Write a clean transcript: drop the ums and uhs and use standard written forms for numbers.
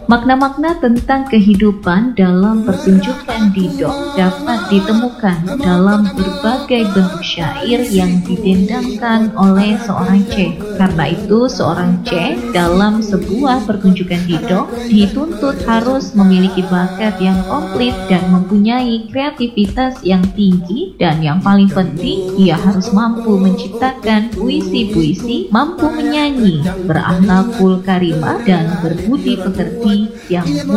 Makna-makna tentang kehidupan dalam pertunjukan didok dapat ditemukan dalam berbagai bentuk syair yang didendangkan oleh seorang C. Karena itu, seorang C dalam sebuah pertunjukan didok dituntut harus memiliki bakat yang komplit dan mempunyai kreativitas yang tinggi, dan yang paling penting, ia harus mampu menciptakan puisi-puisi, mampu menyanyi, berakhlakul karimah, dan berbudi pekerti yang